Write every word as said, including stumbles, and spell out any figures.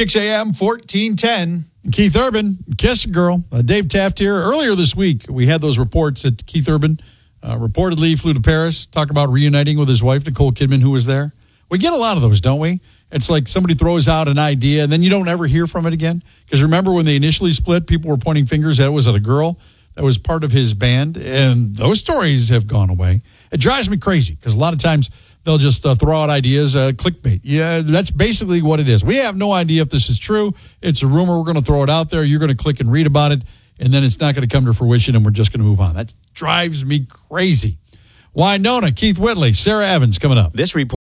Kicks A M fourteen ten. Keith Urban, Kiss Girl. Uh, Dave Taft here. Earlier this week, we had those reports that Keith Urban uh, reportedly flew to Paris, talk about reuniting with his wife, Nicole Kidman, who was there. We get a lot of those, don't we? It's like somebody throws out an idea, and then you don't ever hear from it again. Because remember when they initially split, people were pointing fingers at it was at a girl that was part of his band, and those stories have gone away. It drives me crazy, because a lot of times they'll just uh, throw out ideas, uh, clickbait. Yeah, that's basically what it is. We have no idea if this is true. It's a rumor. We're going to throw it out there. You're going to click and read about it, and then it's not going to come to fruition, and we're just going to move on. That drives me crazy. Wynonna, Keith Whitley, Sarah Evans coming up. This report.